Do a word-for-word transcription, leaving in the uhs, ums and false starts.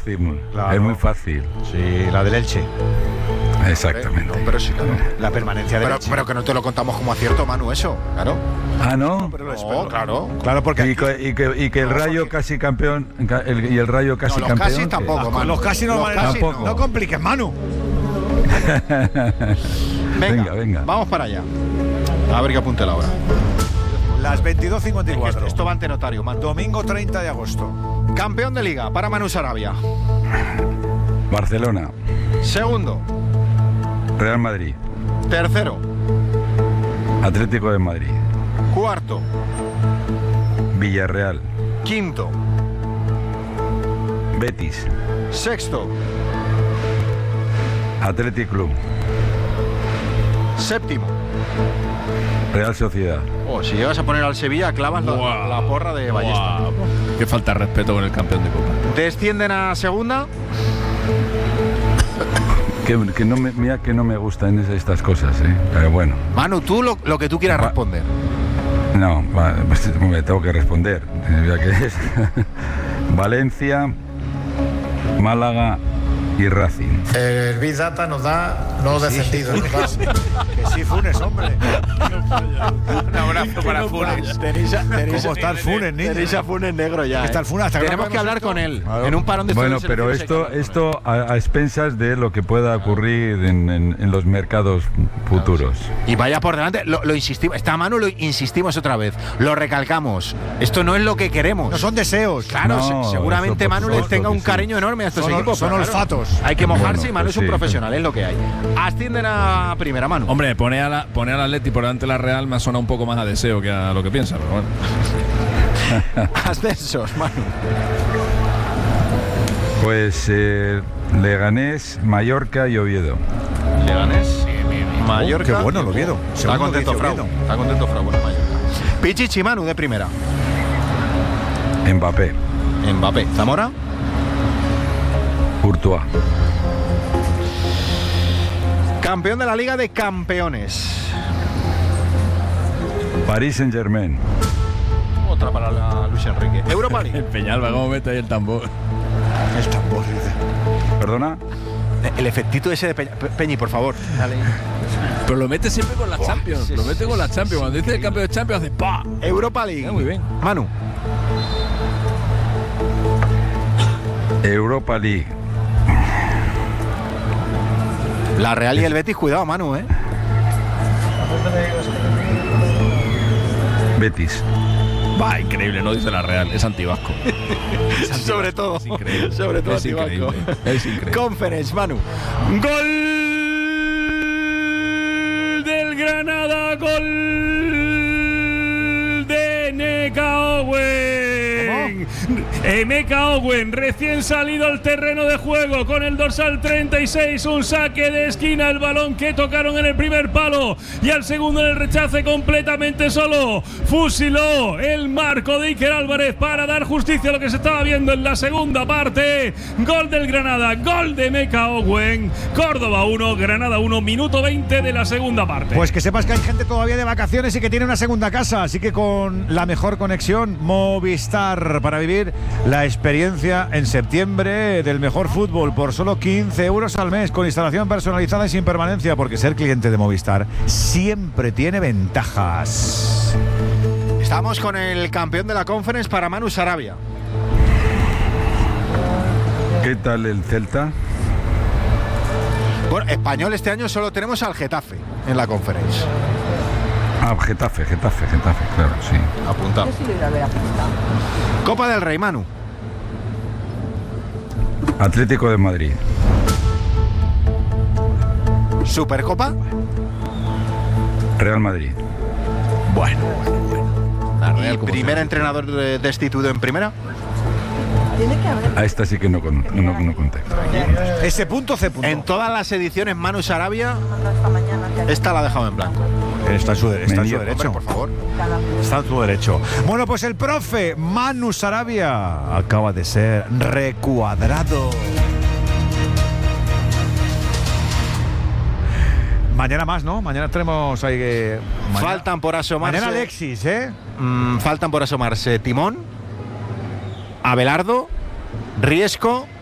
fácil, Claro. es muy fácil. Sí, la del Elche. Exactamente. No, pero sí, claro. La permanencia del Pero, Elche. pero que no te lo contamos como acierto, Manu, eso, claro. Ah, ¿no? Pero lo No, espero. claro. Claro, porque Y, aquí- co- y que, y que el No, Rayo porque- casi campeón ca- el- y el Rayo casi los campeón. casi ¿qué? tampoco, Ah, Manu. con los casi no Los vale casi nada. no. No compliques, Manu. Venga, Venga, venga. Vamos para allá. A ver qué apunte la hora. Las veintidós cincuenta y Es que cuatro. esto va ante notario, Manu. Domingo treinta de agosto. Campeón de Liga para Manu Sarabia. Barcelona, Segundo. Real Madrid, Tercero. Atlético de Madrid, Cuarto. Villarreal, Quinto. Betis, Sexto. Athletic Club, Séptimo. Real Sociedad, Oh, si llegas a poner al Sevilla, clavas la, Guau. la porra de Ballesta. Guau. Qué falta de respeto con el campeón de Copa. Descienden a segunda. que, que no me, mira que no me gustan es- estas cosas, ¿eh? Pero bueno, Manu, tú lo, lo que tú quieras Va. responder. no, va, pues, me tengo que responder, eh, ya que es Valencia, Málaga y Racing. El Big Data nos da no descendido. nos da- Que sí, Funes, hombre. Un abrazo para Funes. Tenéis a, tenéis ¿Cómo está el Funes, niño? tenéis a Funes negro ya. Está ¿eh? el Funes, hasta que no Tenemos que acabemos hablar esto. con él. Claro. En un parón de Bueno, estudios pero selectivos hay esto, que hablar con esto a, a expensas de lo que pueda ocurrir en, en- en los mercados futuros. él. Y vaya por delante, lo, lo insistimos. Está Manu, lo insistimos otra vez. Lo recalcamos. Esto no es lo que queremos. No son deseos. Claro, No, se- seguramente eso por Manu le supuesto tenga que un sí. cariño enorme a estos Son- equipos. son pero claro, olfatos. hay que mojarse Bueno, y Manu pues es un sí. profesional, es lo que hay. Ascienden a primera, Manu. Hombre, pone a la, pone al Atleti por delante de la Real me ha sonado un poco más a deseo que a lo que piensa, pero bueno. Ascensos, Manu. Pues eh, Leganés, Mallorca y Oviedo. Leganés, Mallorca. qué bueno el Oviedo. Está Segundo contento dice Frau. Oviedo. Está contento Frau con el Mallorca. Pichichi, Manu de primera. Mbappé, Mbappé. Zamora. Courtois, Campeón de la Liga de Campeones. Paris Saint-Germain, Otra para la Luis Enrique. Europa League. El Peñalba, ¿cómo mete ahí el tambor? El tambor, dice. ¿perdona? El efectito ese de Peña. Pe- Peñi, por favor. Dale. Pero lo mete siempre con la Champions. sí, lo sí, mete con sí, la sí, Champions. sí, Cuando dice el campeón de Champions, hace ¡pa! Europa League. Ah, muy bien. Manu. Europa League, La Real y el Betis, cuidado, Manu, ¿eh? Betis, Va, increíble, no dice la Real, es antivasco. Sobre todo. Es increíble. Sobre todo es antivasco. increíble. Es increíble. Conference, Manu. Gol del Granada, gol de Neka Owen. Emeka Owen, recién salido al terreno de juego con el dorsal treinta y seis, un saque de esquina, el balón que tocaron en el primer palo y al segundo en el rechace completamente solo. Fusiló el marco de Iker Álvarez para dar justicia a lo que se estaba viendo en la segunda parte. Gol del Granada, gol de Emeka Owen. Córdoba uno, Granada uno, minuto veinte de la segunda parte. Pues que sepas que hay gente todavía de vacaciones y que tiene una segunda casa, así que con la mejor conexión, Movistar, para vivir la experiencia en septiembre del mejor fútbol por solo quince euros al mes, con instalación personalizada y sin permanencia, porque ser cliente de Movistar siempre tiene ventajas. Estamos con el campeón de la Conference para Manu Sarabia. ¿qué tal el Celta? Bueno, español este año solo tenemos al Getafe en la Conference. Ah, Getafe, Getafe, Getafe, claro, sí. Apuntado. Copa del Rey, Manu. Atlético de Madrid, Supercopa. Real Madrid, Bueno, La ¿Y Real, como primer entrenador eh, destituido en primera? a esta sí que no, con- no, no contacto. Ese punto, C punto. En todas las ediciones Manu Sarabia, esta la ha dejado en blanco. Está en su, está en su Mendio. derecho. Hombre, por favor. Está en su derecho. Bueno, pues el profe Manu Sarabia acaba de ser recuadrado. Mañana más, ¿no? Mañana tenemos ahí que... mañana- Faltan por asomarse. Mañana Alexis, ¿eh? Mm, faltan por asomarse Timón, Abelardo, Riesco